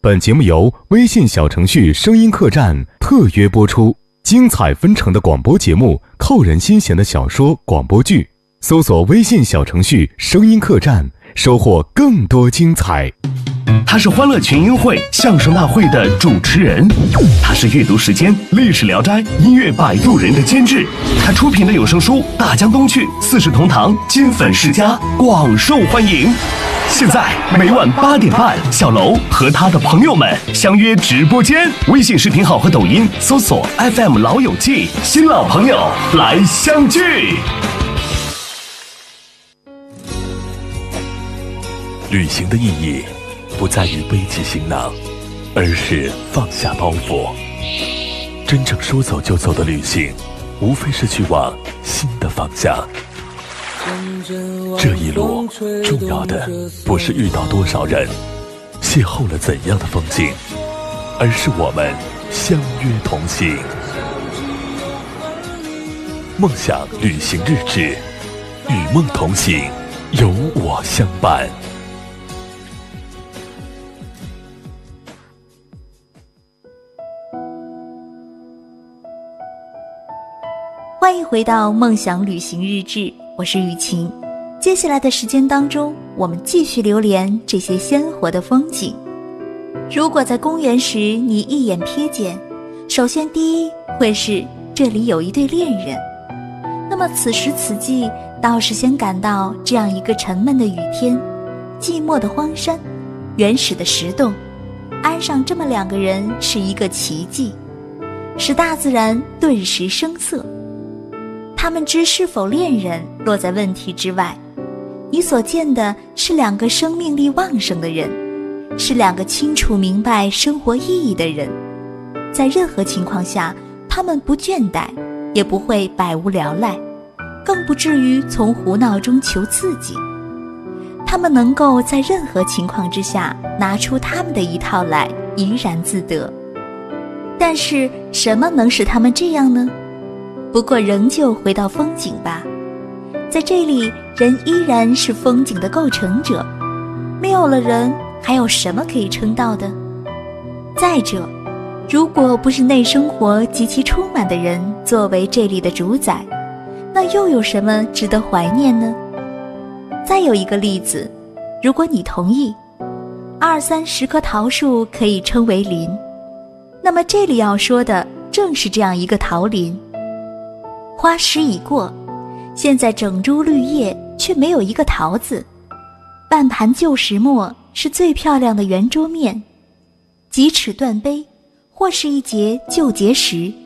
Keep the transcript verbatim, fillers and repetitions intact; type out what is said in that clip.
本节目由微信小程序声音客栈特约播出，精彩纷呈的广播节目，扣人心弦的小说广播剧，搜索微信小程序声音客栈，收获更多精彩。 他是欢乐群英会相声大会的主持人，他是阅读时间历史聊斋音乐摆渡人的监制，他出品的有声书《大江东去》四世同堂金粉世家广受欢迎。现在每晚八点半，小楼和他的朋友们相约直播间，微信视频号和抖音搜索 F M 老友记，新老朋友来相聚。旅行的意义不在于背起行囊，而是放下包袱。真正说走就走的旅行，无非是去往新的方向。这一路重要的不是遇到多少人，邂逅了怎样的风景，而是我们相约同行。梦想旅行日志，与梦同行，有我相伴。 欢迎回到梦想旅行日志，我是雨晴。接下来的时间当中，我们继续流连这些鲜活的风景。如果在公园时你一眼瞥见，首先第一会是这里有一对恋人。那么此时此际，倒是先感到这样一个沉闷的雨天，寂寞的荒山，原始的石洞，安上这么两个人是一个奇迹，使大自然顿时生色。他们之是否恋人落在问题之外，你所见的是两个生命力旺盛的人，是两个清楚明白生活意义的人。在任何情况下，他们不倦怠，也不会百无聊赖，更不至于从胡闹中求刺激。他们能够在任何情况之下拿出他们的一套来，怡然自得。但是什么能使他们这样呢？不过仍旧回到风景吧，在这里人依然是风景的构成者，没有了人还有什么可以称道的？再者，如果不是内生活极其充满的人作为这里的主宰，那又有什么值得怀念呢？再有一个例子，如果你同意二三十棵桃树可以称为林，那么这里要说的正是这样一个桃林。花时已过，现在整株绿叶却没有一个桃子，半盘旧石墨是最漂亮的圆桌面，几尺断碑或是一节旧结石